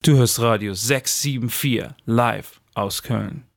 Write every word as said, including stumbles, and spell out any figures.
Du hörst Radio sechs sieben vier live aus Köln.